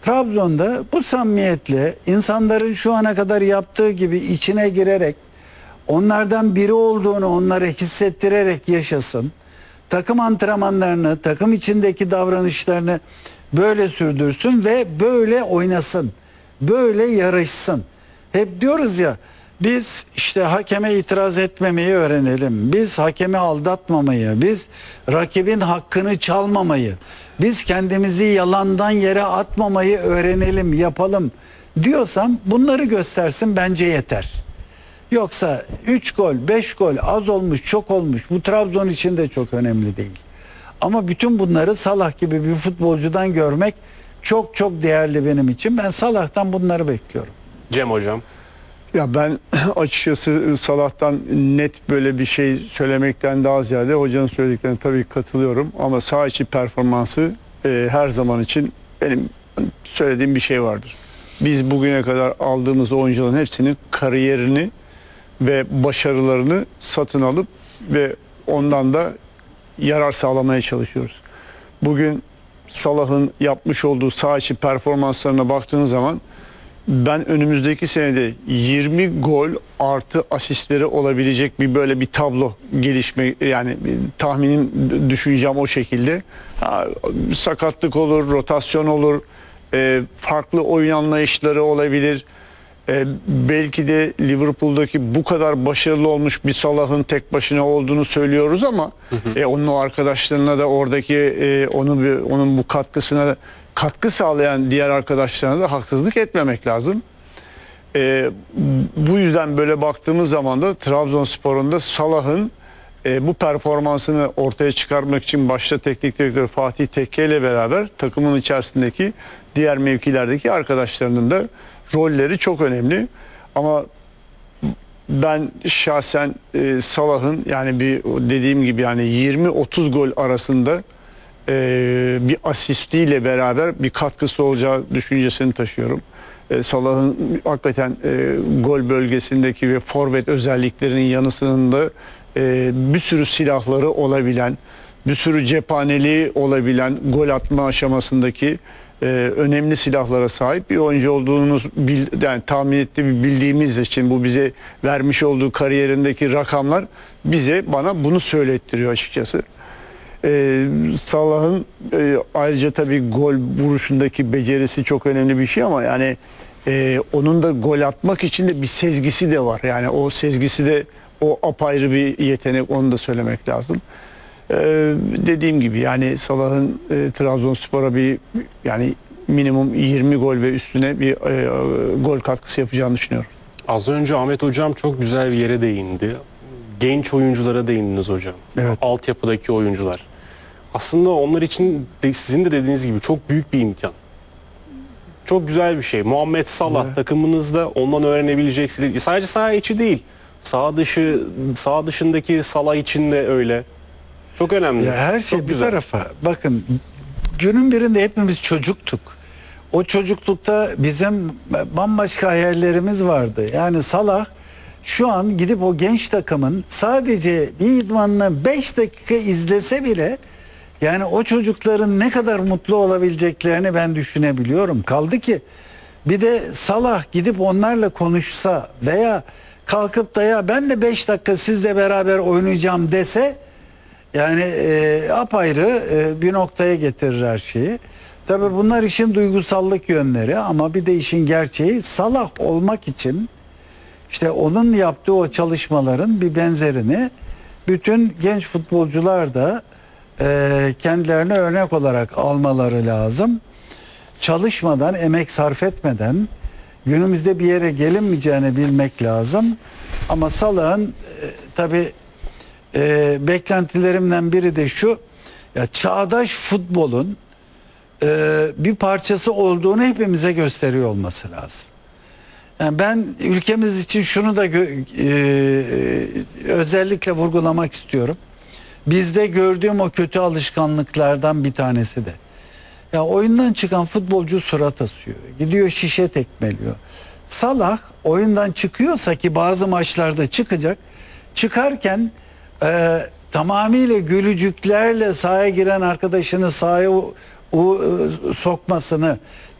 Trabzon'da bu samimiyetle insanların şu ana kadar yaptığı gibi içine girerek onlardan biri olduğunu onlara hissettirerek yaşasın. Takım antrenmanlarını, takım içindeki davranışlarını böyle sürdürsün ve böyle oynasın. Böyle yarışsın. Hep diyoruz ya, biz işte hakeme itiraz etmemeyi öğrenelim. Biz hakemi aldatmamayı, biz rakibin hakkını çalmamayı, biz kendimizi yalandan yere atmamayı öğrenelim, yapalım diyorsam bunları göstersin, bence yeter. Yoksa 3 gol, 5 gol az olmuş, çok olmuş. Bu Trabzon için de çok önemli değil. Ama bütün bunları Salah gibi bir futbolcudan görmek çok çok değerli benim için. Ben Salah'tan bunları bekliyorum. Cem hocam. Ya ben açıkçası Salah'tan net böyle bir şey söylemekten daha ziyade hocanın söylediklerine tabii katılıyorum. Ama saha içi performansı her zaman için benim söylediğim bir şey vardır. Biz bugüne kadar aldığımız oyuncuların hepsinin kariyerini ve başarılarını satın alıp ve ondan da yarar sağlamaya çalışıyoruz. Bugün Salah'ın yapmış olduğu saha içi performanslarına baktığınız zaman ben önümüzdeki senede 20 gol artı asistleri olabilecek bir böyle bir tablo gelişme, yani tahminim, düşüneceğim o şekilde. Sakatlık olur, rotasyon olur, farklı oyun anlayışları olabilir. Belki de Liverpool'daki bu kadar başarılı olmuş bir Salah'ın tek başına olduğunu söylüyoruz ama onun o arkadaşlarına da oradaki onun bu katkısına katkı sağlayan diğer arkadaşlarına da haksızlık etmemek lazım. Bu yüzden böyle baktığımız zaman da Trabzonspor'un da Salah'ın bu performansını ortaya çıkarmak için başta teknik direktör Fatih Tekke ile beraber takımın içerisindeki diğer mevkilerdeki arkadaşlarının da rolleri çok önemli. Ama ben şahsen Salah'ın, yani bir dediğim gibi, yani 20-30 gol arasında bir asistiyle beraber bir katkısı olacağı düşüncesini taşıyorum. Salah'ın hakikaten gol bölgesindeki ve forvet özelliklerinin yanısında bir sürü silahları olabilen, bir sürü cephaneliği olabilen, gol atma aşamasındaki önemli silahlara sahip bir oyuncu olduğunu yani tahmin bildiğimiz için bu bize vermiş olduğu kariyerindeki rakamlar bana bunu söylettiriyor açıkçası. Salah'ın ayrıca tabii gol vuruşundaki becerisi çok önemli bir şey ama yani onun da gol atmak için de bir sezgisi de var. Yani o sezgisi de o apayrı bir yetenek, onu da söylemek lazım. Dediğim gibi yani Salah'ın Trabzonspor'a yani minimum 20 gol ve üstüne bir gol katkısı yapacağını düşünüyorum. Az önce Ahmet hocam çok güzel bir yere değindi. Genç oyunculara değindiniz hocam. Evet. Altyapıdaki oyuncular. Aslında onlar için de, sizin de dediğiniz gibi çok büyük bir imkan. Çok güzel bir şey. Muhammed Salah takımınızda, ondan öğrenebileceksiniz. Sadece saha içi değil. Saha dışındaki Salah için de öyle. Çok önemli. Ya her şey çok bir güzel. tarafa. Bakın, günün birinde hepimiz çocuktuk. O çocuklukta bizim bambaşka hayallerimiz vardı. Yani Salah şu an gidip o genç takımın sadece bir idmanını 5 dakika izlese bile yani o çocukların ne kadar mutlu olabileceklerini ben düşünebiliyorum. Kaldı ki bir de Salah gidip onlarla konuşsa veya kalkıp da ya ben de 5 dakika sizle beraber oynayacağım dese, yani apayrı bir noktaya getirir her şeyi. Tabii bunlar işin duygusallık yönleri ama bir de işin gerçeği, Salah olmak için işte onun yaptığı o çalışmaların bir benzerini bütün genç futbolcular da kendilerine örnek olarak almaları lazım. Çalışmadan, emek sarf etmeden günümüzde bir yere gelinmeyeceğini bilmek lazım. Ama Salah'ın tabii beklentilerimden biri de şu: ya çağdaş futbolun bir parçası olduğunu hepimize gösteriyor olması lazım. Yani ben ülkemiz için şunu da özellikle vurgulamak istiyorum. Bizde gördüğüm o kötü alışkanlıklardan bir tanesi de, ya oyundan çıkan futbolcu surat asıyor, gidiyor şişe tekmeliyor. Salah oyundan çıkıyorsa, ki bazı maçlarda çıkacak, çıkarken tamamıyla gülücüklerle sahaya giren arkadaşını sahaya sokmasını,